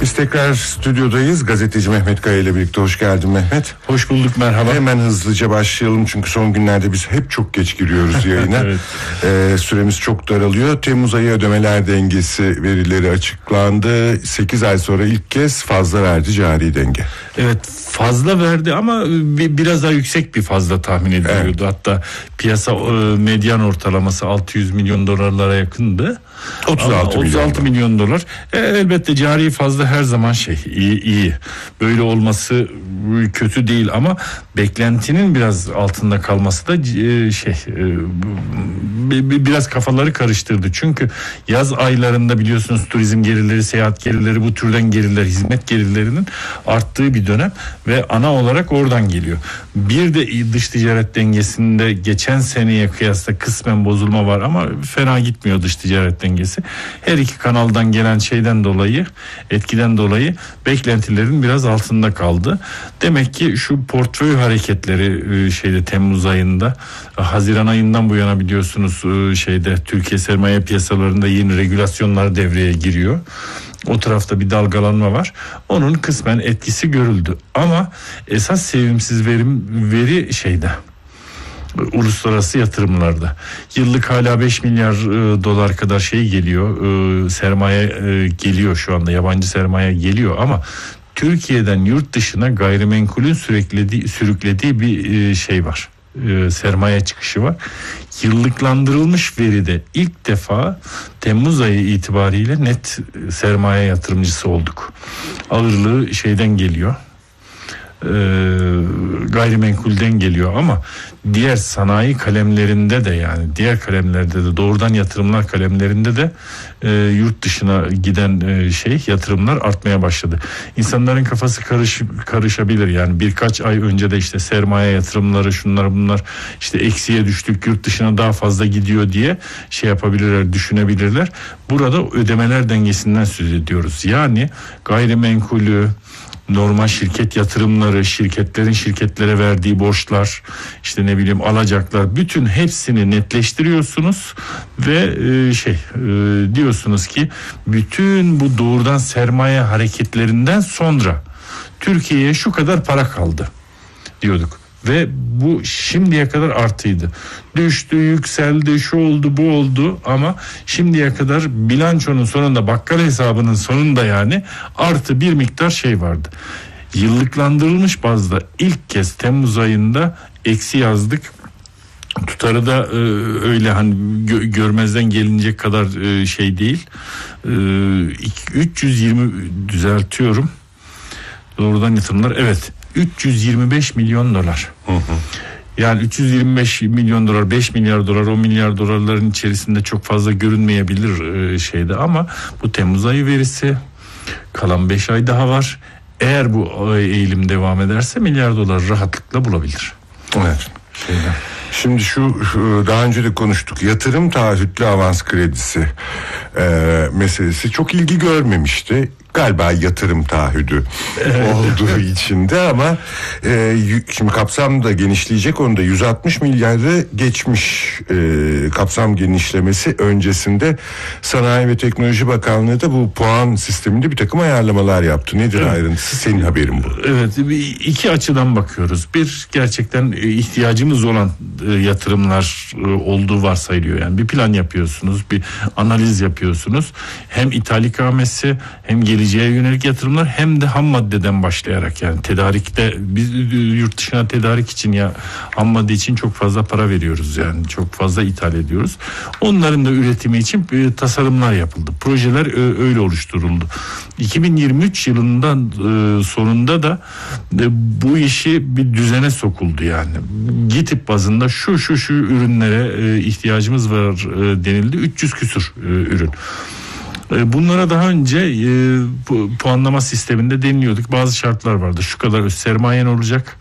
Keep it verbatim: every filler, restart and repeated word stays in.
Biz tekrar stüdyodayız. Gazeteci Mehmet Kaya ile birlikte. Hoş geldin Mehmet. Hoş bulduk, merhaba. Hemen hızlıca başlayalım çünkü son günlerde biz hep çok geç giriyoruz yayına. Evet. ee, süremiz çok daralıyor. Temmuz ayı ödemeler dengesi verileri açıklandı. sekiz ay sonra ilk kez fazla verdi cari denge. Evet, fazla verdi ama biraz daha yüksek bir fazla tahmin ediliyordu. Evet. Hatta piyasa medyan ortalaması altı yüz milyon dolarlara yakındı. otuz altı, otuz altı milyon dolar. E, elbette cari fazla her zaman şey iyi, iyi. Böyle olması kötü değil ama beklentinin biraz altında kalması da e, şey e, biraz kafaları karıştırdı. Çünkü yaz aylarında biliyorsunuz turizm gelirleri, seyahat gelirleri, bu türden gelirler, hizmet gelirlerinin arttığı bir dönem ve ana olarak oradan geliyor. Bir de dış ticaret dengesinde geçen seneye kıyasla kısmen bozulma var ama fena gitmiyor dış ticaret dengesi. Her iki kanaldan gelen şeyden dolayı, etkiden dolayı beklentilerin biraz altında kaldı. Demek ki şu portföy hareketleri şeyde Temmuz ayında, Haziran ayından bu yana biliyorsunuz şeyde Türkiye sermaye piyasalarında yeni regülasyonlar devreye giriyor. O tarafta bir dalgalanma var. Onun kısmen etkisi görüldü. Ama esas sevimsiz verim veri şeyde. Uluslararası yatırımlarda. Yıllık hala beş milyar e, dolar kadar şey geliyor. E, sermaye e, geliyor şu anda. Yabancı sermaye geliyor ama Türkiye'den yurt dışına gayrimenkulün sürüklediği, sürüklediği bir e, şey var. E, sermaye çıkışı var. Yıllıklandırılmış veride ilk defa Temmuz ayı itibariyle net sermaye yatırımcısı olduk. Ağırlığı şeyden geliyor. E, gayrimenkulden geliyor ama diğer sanayi kalemlerinde de, yani diğer kalemlerde de, doğrudan yatırımlar kalemlerinde de e, yurt dışına giden e, şey yatırımlar artmaya başladı. İnsanların kafası karış, karışabilir yani birkaç ay önce de işte sermaye yatırımları şunlar bunlar işte eksiye düştük, yurt dışına daha fazla gidiyor diye şey yapabilirler, düşünebilirler. Burada ödemeler dengesinden söz ediyoruz. Yani gayrimenkulü, normal şirket yatırımları, şirketlerin şirketlere verdiği borçlar, işte ne bileyim alacaklar, bütün hepsini netleştiriyorsunuz ve e, şey e, diyorsunuz ki bütün bu doğrudan sermaye hareketlerinden sonra Türkiye'ye şu kadar para kaldı diyorduk. Ve bu şimdiye kadar artıydı. Düştü, yükseldi, şu oldu, bu oldu ama şimdiye kadar bilançonun sonunda, bakkal hesabının sonunda yani artı bir miktar şey vardı. Yıllıklandırılmış bazda ilk kez Temmuz ayında eksi yazdık. Tutarı da e, öyle hani gö- görmezden gelinecek kadar e, şey değil. E, üç yüz yirmi düzeltiyorum. Doğrudan yatırımlar evet. üç yüz yirmi beş milyon dolar. Hı hı. Yani üç yüz yirmi beş milyon dolar, beş milyar dolar, on milyar dolarların içerisinde çok fazla görünmeyebilir e, şeyde ama bu Temmuz ayı verisi, kalan beş ay daha var. Eğer bu eğilim devam ederse milyar dolar rahatlıkla bulabilir. Evet. Şeyde. Şimdi şu daha önce de konuştuk, yatırım taahhütlü avans kredisi e, meselesi çok ilgi görmemişti. Galiba yatırım taahhüdü olduğu için de ama e, şimdi kapsam da genişleyecek, onu da yüz altmış milyarı geçmiş e, kapsam genişlemesi öncesinde Sanayi ve Teknoloji Bakanlığı da bu puan sisteminde bir takım ayarlamalar yaptı. Nedir evet. ayrıntısı? Senin haberin bu. Evet, iki açıdan bakıyoruz. Bir, gerçekten ihtiyacımız olan yatırımlar olduğu varsayılıyor. Yani bir plan yapıyorsunuz, bir analiz yapıyorsunuz. Hem ithal ikamesi hem geliştirme geleceğe yönelik yatırımlar hem de ham maddeden başlayarak, yani tedarikte biz yurt dışına tedarik için ya ham madde için çok fazla para veriyoruz, yani çok fazla ithal ediyoruz. Onların da üretimi için e, tasarımlar yapıldı. Projeler e, öyle oluşturuldu. iki bin yirmi üç yılından e, sonunda da e, bu işi bir düzene sokuldu yani. GİTİP bazında şu şu şu ürünlere e, ihtiyacımız var e, denildi. üç yüz küsur e, ürün. Bunlara daha önce e, puanlama sisteminde deniliyorduk. Bazı şartlar vardı. Şu kadar sermayen olacak.